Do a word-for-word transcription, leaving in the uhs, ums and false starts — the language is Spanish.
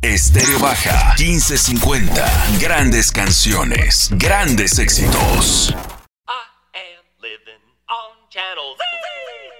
Estéreo Baja quince cincuenta. Grandes canciones, grandes éxitos.